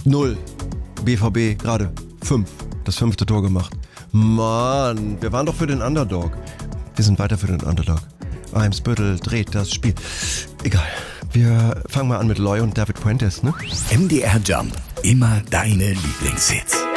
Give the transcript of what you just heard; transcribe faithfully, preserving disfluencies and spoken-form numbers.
Null. B V B gerade fünf. Das fünfte Tor gemacht. Mann, wir waren doch für den Underdog. Wir sind weiter für den Underdog. Eimsbüttel dreht das Spiel. Egal. Wir fangen mal an mit Loy und David Fuentes, ne? M D R Jump. Immer deine Lieblingshits.